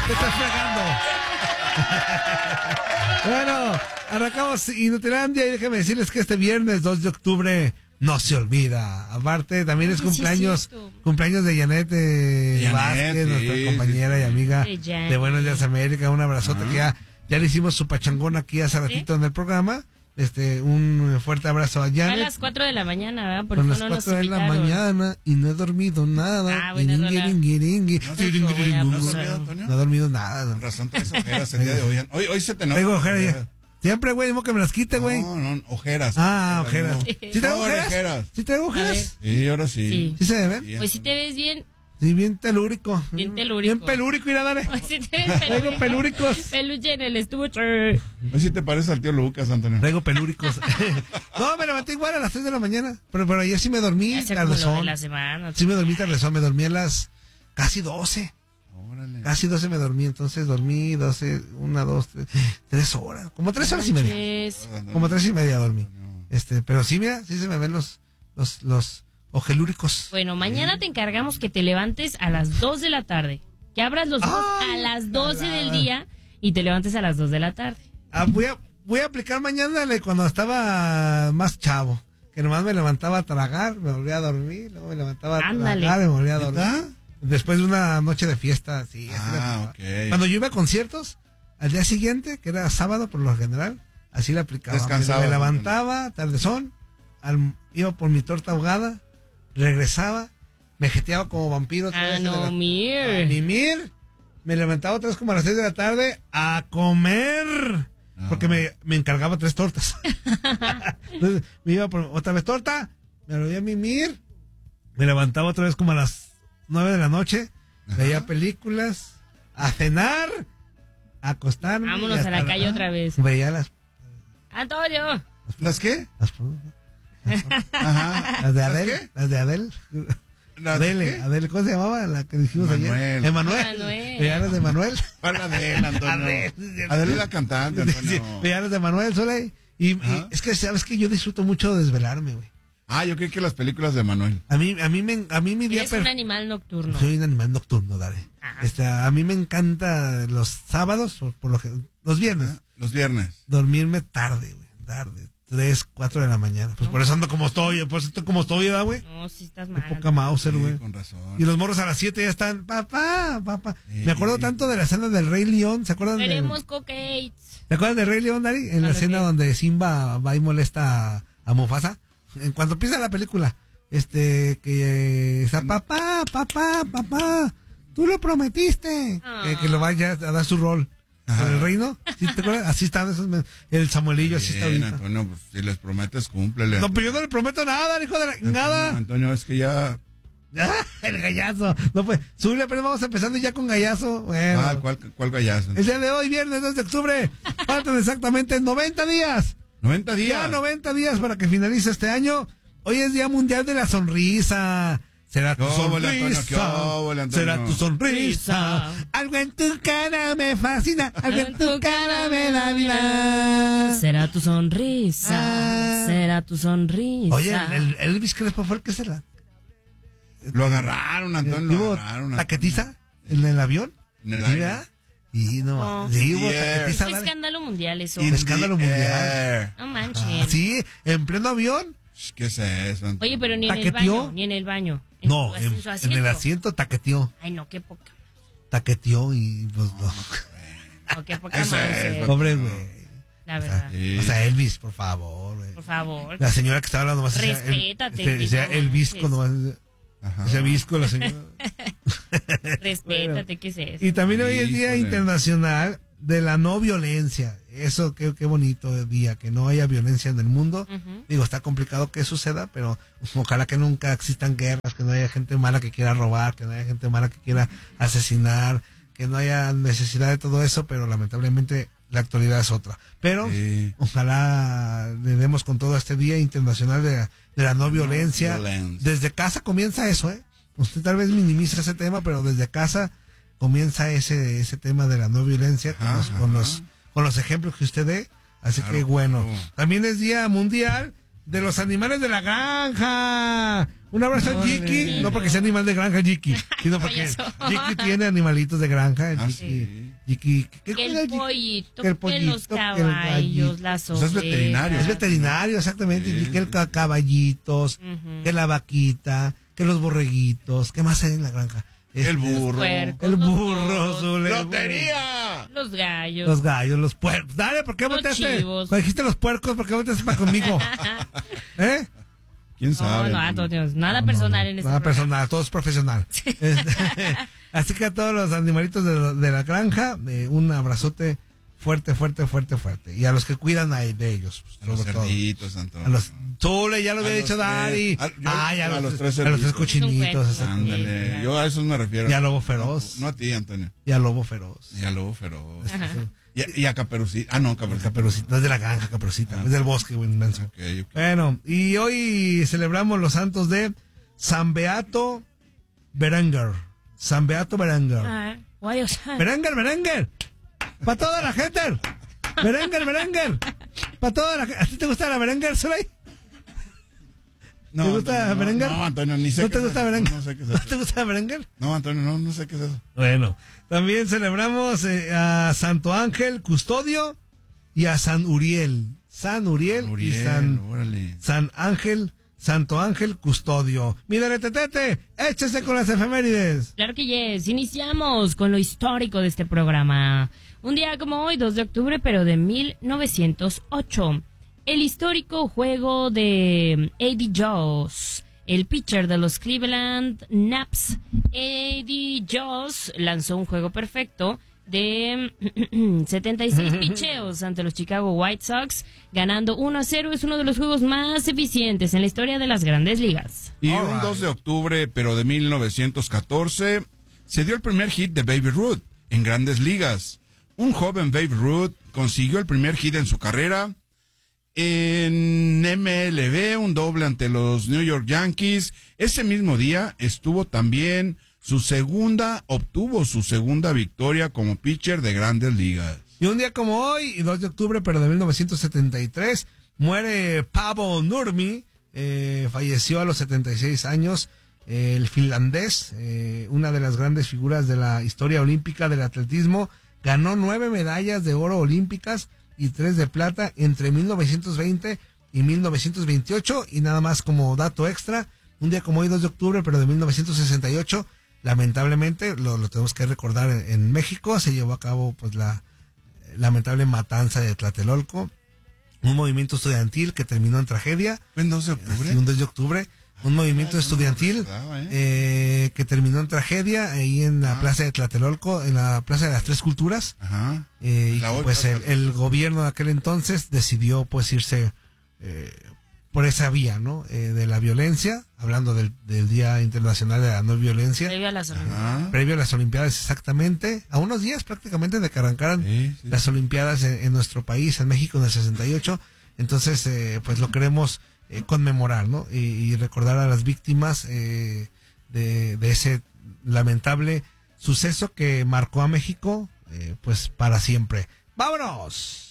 Te estás fregando. Bueno, arrancamos Inutilandia y déjenme decirles que este viernes 2 de octubre no se olvida. Aparte, también es cumpleaños de Janet Vázquez, nuestra compañera y amiga de Buenos Días América. Un abrazote que ya le hicimos su pachangón aquí hace ratito en el programa. Un fuerte abrazo a Janet. A las 4 de la mañana, ¿verdad? Porque las 4 de la mañana y no he dormido nada. No he dormido nada. Con razón traes ojeras el día de hoy. Hoy se te nota. Traigo ojeras. Siempre, güey, que me las quite, güey. No, ojeras. Ojeras. ¿Sí traigo ojeras? ¿Sí traigo ojeras? Sí, ahora sí. ¿Sí se ve? Pues sí te ves bien. Sí, bien telúrico. Bien pelúrico, mira, dale. Pues sí te ves Traigo pelúricos. Peluche en el estuche. Hoy sí te parece al tío Lucas, Antonio. Traigo pelúricos. No, me levanté igual a las 3 de la mañana. Pero ayer sí me dormí tardezón. Sí me dormí tardezón. Me dormí a las casi 12. Órale. Casi 12 me dormí. Entonces dormí 12, 1, 2, 3 horas. Como 3 horas y media. Como 3 y media dormí. Pero sí, mira, sí se me ven los ojelúricos. Bueno, mañana te encargamos que te levantes a las 2 de la tarde. Que abras los ojos a las 12 del día y te levantes a las 2 de la tarde. Voy a aplicar mañana cuando estaba más chavo. Que nomás me levantaba a tragar, me volvía a dormir, luego me levantaba a tragar, me volvía a dormir. Después de una noche de fiesta, sí. Okay. Cuando yo iba a conciertos, al día siguiente, que era sábado por lo general, así la aplicaba. Descansaba. Me levantaba, tardezón, iba por mi torta ahogada, regresaba, me jeteaba como vampiro. Me levantaba otra vez como a las 6 de la tarde a comer. Porque me encargaba 3 tortas. Entonces me iba por otra vez torta, me volvía a mimir, me levantaba otra vez como a las 9 de la noche, veía películas, a cenar, a acostarme. Vámonos a la calle otra vez. Veía las... ¡Antonio! ¿Las qué? Las de Adele. Las de Adele. Adele, ¿cómo se llamaba? La que dijimos ayer. Emanuel. Veía las de Manuel. Para Adele, Antonio. Adele la cantante, Antonio. Veía las de Manuel Soleil. Y es que, ¿sabes qué? Yo disfruto mucho de desvelarme, güey. Yo creí que las películas de Manuel. A mí mi día... Eres un animal nocturno. Soy un animal nocturno, dale. A mí me encanta los sábados, los viernes. Los viernes. Dormirme tarde, güey. Tarde. 3, 4 de la mañana. Pues por eso ando como estoy, ¿verdad, güey? No, sí estás mal. Poca Mauser, güey. Con razón. Y los morros a las 7 ya están, papá. Me acuerdo tanto de la escena del Rey León, ¿se acuerdan? Queremos cocaines. ¿Te acuerdas del Rey León, Dari? En la escena donde Simba va y molesta a Mufasa. En cuanto empieza la película, que está, papá, tú lo prometiste. Que lo vaya a dar su rol. ¿En el reino? ¿Sí te acuerdas? Así están esos, el Samuelillo, así está ahorita. Antonio, pues, si les prometes, cúmplele. No, pero yo no le prometo nada, hijo de la nada. Antonio, es que ya... El gallazo. No, pues, súbele, pero vamos empezando ya con gallazo. Bueno. ¿Cuál gallazo? El día de hoy, viernes 2 de octubre, faltan exactamente 90 días. 90 días. Ya 90 días para que finalice este año. Hoy es Día Mundial de la Sonrisa. Será tu sonrisa. Será tu sonrisa. Algo en tu cara me fascina. Algo en tu cara me da vida. Será tu sonrisa. Será tu sonrisa. Oye, el Elvis Crespo fue el que será. Lo agarraron, Antonio. Lo agarraron. ¿Taquetiza? ¿En el avión? En el avión. Y no, sí, hubo taquetiza. Un escándalo mundial eso. Un escándalo mundial. No manches. Sí, en pleno avión. ¿Qué es eso, Antonio? Oye, pero ni en el baño. No, en el asiento taqueteó. Ay, no, qué poca. Taqueteó y pues no. No, qué poca madre. Pobre güey. La verdad. O sea, Elvis, por favor, güey. Por favor. La señora que estaba hablando más. Respétate. Decía el visco nomás. Ese visco, la señora. Respétate, ¿qué es eso? Y también hoy es Día Internacional de la No Violencia. Eso, qué bonito día, que no haya violencia en el mundo. Digo, está complicado que suceda, pero ojalá que nunca existan guerras, que no haya gente mala que quiera robar, que no haya gente mala que quiera asesinar, que no haya necesidad de todo eso, pero lamentablemente la actualidad es otra. Pero ojalá le demos con todo este Día Internacional de la No Violencia. Desde casa comienza eso, ¿eh? Usted tal vez minimiza ese tema, pero desde casa comienza ese tema de la no violencia con los ejemplos que usted dé. Así que bueno, también es Día Mundial de los Animales de la Granja. Un abrazo a Jiki, no porque sea animal de granja Jiki, sino porque Jiki tiene animalitos de granja. Jiki, que el pollito, que los caballos, las ovejas. Es veterinario. Es veterinario, exactamente. Sí. Que el caballitos, que la vaquita, que los borreguitos, ¿qué más hay en la granja? El burro. El burro, Zule. ¡Lotería! Los gallos. Los gallos, los puercos. Dale, ¿por qué Los volteaste? chivos. Cuando dijiste los puercos, ¿por qué volteaste para conmigo? ¿Eh? ¿Quién sabe? No, Antonio, nada personal en este Nada programa. personal, todo es profesional. Así que a todos los animalitos de la granja, un abrazote fuerte. Y a los que cuidan de ellos. A los sobre todo. cerditos, Antonio. A los Zule, ya lo había A dicho los Dari. tres. A los tres cerditos. cochinitos. Es un juego. Ándale, yo a esos me refiero. Y a Lobo Feroz. No a ti, Antonio. Y a Lobo Feroz. Y a Lobo Feroz. Ajá. Y a Caperucita. Ah, no, Caperucita. Caperucita, no es de la granja, Caperucita, es del bosque, güey, inmenso. Ok. Bueno, y hoy celebramos los santos de San Beato Berenguer. San Beato Berenguer. Ah, guay, o sea, Berenguer. Para toda la gente. Berenguer. Para toda la gente. ¿A ti te gusta la Berenguer, Soleil? No, ¿Te gusta Antonio, Berenguer? No, Antonio, ni sé. ¿No qué te es gusta eso. Berenguer? No sé qué es ¿No eso. te gusta Berenguer? No, Antonio, no sé qué es eso. Bueno, también celebramos a Santo Ángel Custodio y a San Uriel. San Uriel y órale. San Ángel, Santo Ángel Custodio. Mira, Tetete, échese con las efemérides. claro que yes. Iniciamos con lo histórico de este programa. Un día como hoy, 2 de octubre, pero de 1908. El histórico juego de Eddie Jones, el pitcher de los Cleveland Naps. Eddie Jones lanzó un juego perfecto de 76 picheos ante los Chicago White Sox, ganando 1-0. Es uno de los juegos más eficientes en la historia de las grandes ligas. Y All un right. 2 de octubre, pero de 1914, se dio el primer hit de Babe Ruth en Grandes Ligas. Un joven Babe Ruth consiguió el primer hit en su carrera en MLB, un doble ante los New York Yankees. Ese mismo día obtuvo su segunda victoria como pitcher de Grandes Ligas. Y un día como hoy, 2 de octubre, pero de 1973, muere Paavo Nurmi, falleció a los 76 años, el finlandés, una de las grandes figuras de la historia olímpica del atletismo, ganó 9 medallas de oro olímpicas y 3 de plata entre 1920 y 1928, y nada más como dato extra, un día como hoy, 2 de octubre, pero de 1968, lamentablemente, lo tenemos que recordar, en México se llevó a cabo pues la lamentable matanza de Tlatelolco, un movimiento estudiantil que terminó en tragedia. ¿Fue en 2 de octubre? Un 2 de octubre, un movimiento estudiantil que terminó en tragedia ahí en la plaza de Tlatelolco, en la plaza de las Tres Culturas. Ajá. Y La otra pues plaza. el gobierno de aquel entonces decidió pues irse por esa vía, ¿no? De la violencia, hablando del Día Internacional de la No Violencia, Previo a las Ajá. previo a las Olimpiadas, exactamente, a unos días prácticamente de que arrancaran Sí. las Olimpiadas en nuestro país, en México, en el 68. Entonces, pues lo queremos conmemorar, ¿no? Y recordar a las víctimas de ese lamentable suceso que marcó a México, pues para siempre. ¡Vámonos!